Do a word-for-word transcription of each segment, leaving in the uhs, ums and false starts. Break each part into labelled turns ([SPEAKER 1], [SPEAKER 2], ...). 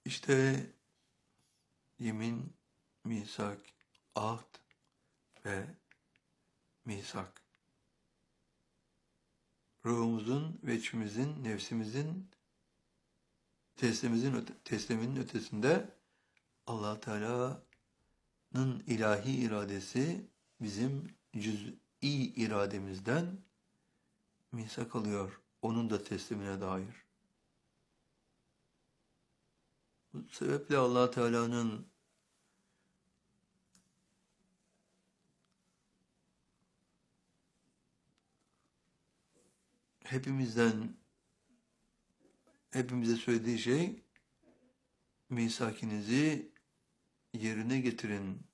[SPEAKER 1] İşte yemin, misak, ahd ve misak. Ruhumuzun ve içimizin, nefsimizin, teslimimizin, tesliminin ötesinde Allah Teala'nın ilahi iradesi bizim cüz'i irademizden misak alıyor. Onun da teslimine dair. Bu sebeple Allah Teala'nın hepimizden hepimize söylediği şey misakinizi yerine getirin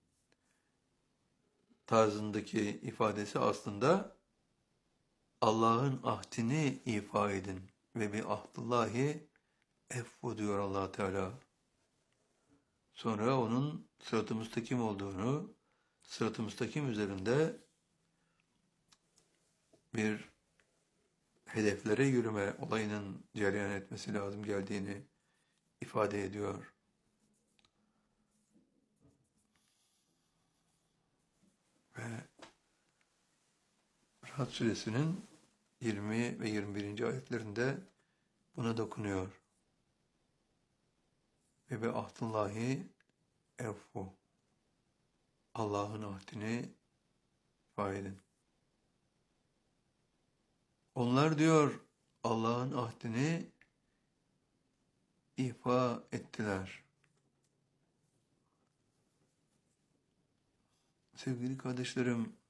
[SPEAKER 1] tarzındaki ifadesi aslında Allah'ın ahdini ifa edin ve bi ahdillahi effu diyor Allah Teala. Sonra onun sırat-ı müstakim olduğunu, sırat-ı müstakim üzerinde bir hedeflere yürüme olayının cereyan etmesi lazım geldiğini ifade ediyor. Ve Rahat Suresinin yirmi ve yirmi birinci ayetlerinde buna dokunuyor. Ve be ahdullahi evfu. Allah'ın ahdini ifa edin. Onlar diyor Allah'ın ahdini ifa ettiler. Sevgili kardeşlerim,